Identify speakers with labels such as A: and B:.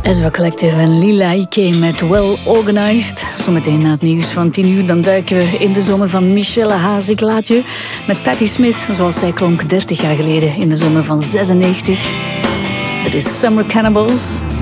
A: Ezra Collective en Lila Ike met Well Organized. Zometeen na het nieuws van 10 uur, dan duiken we in de zomer van Michelle Haas. Ik laat je met Patti Smith, zoals zij klonk 30 jaar geleden in de zomer van 96. Dit is Summer Cannibals.